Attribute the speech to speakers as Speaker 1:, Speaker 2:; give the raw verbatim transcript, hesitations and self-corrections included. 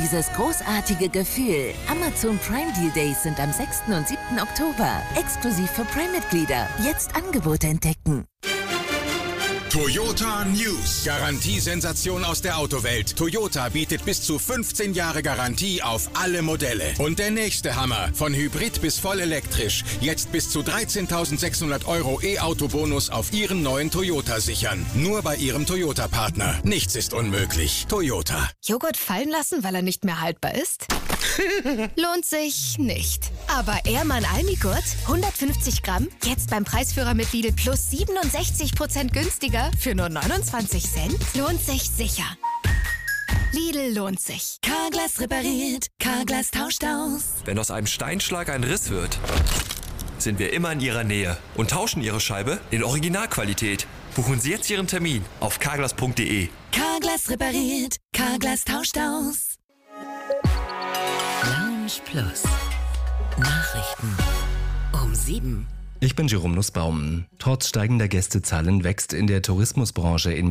Speaker 1: dieses großartige Gefühl. Amazon Prime Deal Days sind am sechsten und siebten Oktober. Exklusiv für Prime-Mitglieder. Jetzt Angebote entdecken.
Speaker 2: Toyota News. Garantiesensation aus der Autowelt. Toyota bietet bis zu fünfzehn Jahre Garantie auf alle Modelle. Und der nächste Hammer. Von Hybrid bis voll elektrisch. Jetzt bis zu dreizehntausendsechshundert Euro E-Auto-Bonus auf Ihren neuen Toyota sichern. Nur bei Ihrem Toyota-Partner. Nichts ist unmöglich. Toyota.
Speaker 3: Joghurt fallen lassen, weil er nicht mehr haltbar ist? Lohnt sich nicht. Aber Ehrmann Almigurt, hundertfünfzig Gramm, jetzt beim Preisführer mit Lidl plus siebenundsechzig Prozent günstiger für nur neunundzwanzig Cent? Lohnt sich sicher. Lidl lohnt sich.
Speaker 4: Carglass repariert, Carglass tauscht aus.
Speaker 5: Wenn aus einem Steinschlag ein Riss wird, sind wir immer in Ihrer Nähe und tauschen Ihre Scheibe in Originalqualität. Buchen Sie jetzt Ihren Termin auf carglass punkt de.
Speaker 4: Carglass repariert, Carglass tauscht aus.
Speaker 6: Lounge Plus. Nachrichten um sieben.
Speaker 7: Ich bin Jerome Nussbaum. Trotz steigender Gästezahlen wächst in der Tourismusbranche in